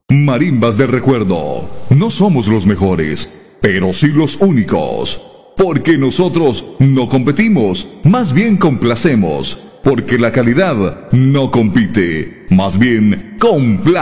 Marimbas de recuerdo. No somos los mejores, pero sí los únicos. Porque nosotros no competimos, más bien complacemos. Porque la calidad no compite, más bien complace.